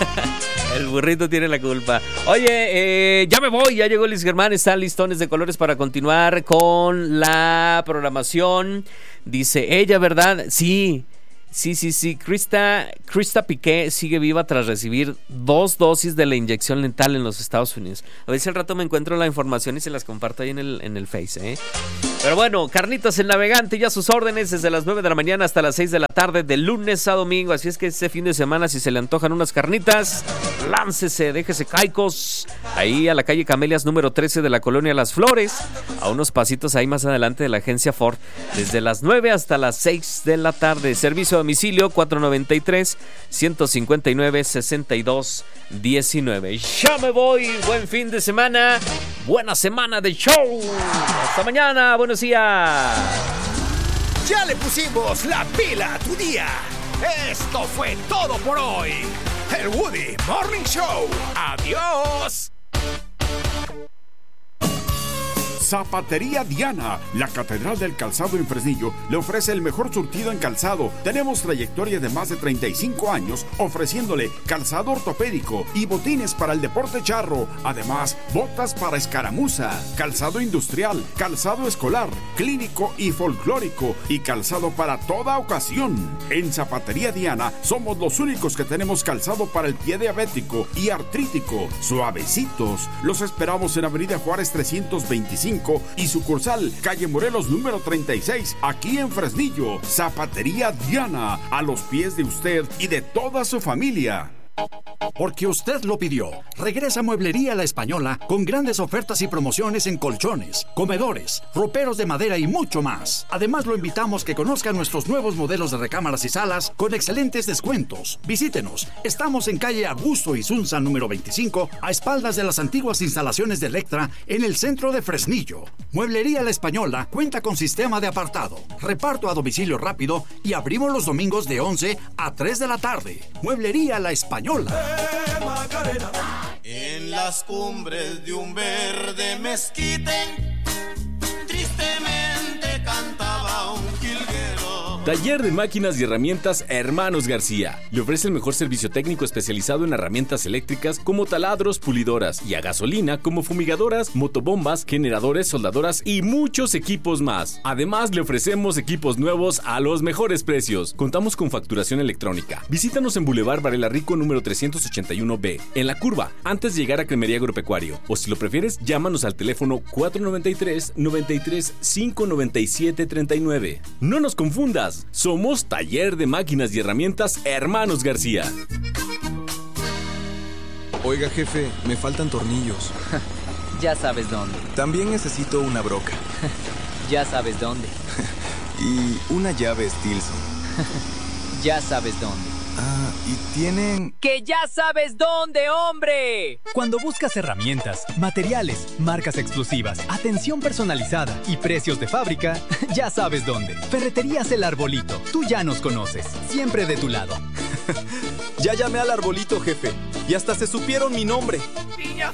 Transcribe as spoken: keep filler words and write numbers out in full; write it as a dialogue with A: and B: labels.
A: El burrito tiene la culpa. Oye, eh, ya me voy, ya llegó Luis Germán, están listones de colores para continuar con la programación. Dice ella, ¿verdad? Sí, sí, sí, sí. Krista, Krista Piqué sigue viva tras recibir dos dosis de la inyección letal en los Estados Unidos. A ver si al rato me encuentro la información y se las comparto ahí en el, en el Face, ¿eh? Pero bueno, Carnitas el Navegante ya a sus órdenes desde las nueve de la mañana hasta las seis de la tarde, de lunes a domingo. Así es que este fin de semana, si se le antojan unas carnitas, láncese, déjese caicos. Ahí a la calle Camelias número trece de la colonia Las Flores, a unos pasitos ahí más adelante de la agencia Ford, desde las nueve hasta las seis de la tarde. Servicio a domicilio cuatro noventa y tres, ciento cincuenta y nueve, sesenta y dos diecinueve. Ya me voy, buen fin de semana, buena semana de show. Hasta mañana, buenos días.
B: Ya le pusimos la pila a tu día. Esto fue todo por hoy. El Woody Morning Show. Adiós.
C: Zapatería Diana, la catedral del calzado en Fresnillo, le ofrece el mejor surtido en calzado. Tenemos trayectoria de más de treinta y cinco años ofreciéndole calzado ortopédico y botines para el deporte charro. Además, botas para escaramuza, calzado industrial, calzado escolar, clínico y folclórico y calzado para toda ocasión. En Zapatería Diana somos los únicos que tenemos calzado para el pie diabético y artrítico, suavecitos. Los esperamos en Avenida Juárez trescientos veinticinco y sucursal calle Morelos número treinta y seis, aquí en Fresnillo. Zapatería Diana, a los pies de usted y de toda su familia.
D: Porque usted lo pidió. Regresa Mueblería La Española con grandes ofertas y promociones en colchones, comedores, roperos de madera y mucho más. Además, lo invitamos que conozca nuestros nuevos modelos de recámaras y salas con excelentes descuentos. Visítenos. Estamos en calle Augusto Isunza número veinticinco, a espaldas de las antiguas instalaciones de Electra en el centro de Fresnillo. Mueblería La Española cuenta con sistema de apartado, reparto a domicilio rápido y abrimos los domingos de once a tres de la tarde. Mueblería La Española.
E: En las cumbres de un verde mezquite, tristemente cantaba un jilguero.
F: Taller de Máquinas y Herramientas Hermanos García. Le ofrece el mejor servicio técnico especializado en herramientas eléctricas como taladros, pulidoras y a gasolina como fumigadoras, motobombas, generadores, soldadoras y muchos equipos más. Además, le ofrecemos equipos nuevos a los mejores precios. Contamos con facturación electrónica. Visítanos en Boulevard Varela Rico número trescientos ochenta y uno B, en La Curva, antes de llegar a Cremería Agropecuario. O si lo prefieres, llámanos al teléfono cuatro noventa y tres, noventa y tres, cinco noventa y siete, treinta y nueve. No nos confundas. Somos Taller de Máquinas y Herramientas Hermanos García.
G: Oiga, jefe, me faltan tornillos.
H: Ya sabes dónde.
G: También necesito una broca.
H: Ya sabes dónde.
G: Y una llave Stilson.
H: Ya sabes dónde.
G: Ah, y tienen...
H: ¡Que ya sabes dónde, hombre!
I: Cuando buscas herramientas, materiales, marcas exclusivas, atención personalizada y precios de fábrica, ya sabes dónde. Ferreterías El Arbolito. Tú ya nos conoces. Siempre de tu lado.
G: Ya llamé al Arbolito, jefe. Y hasta se supieron mi nombre.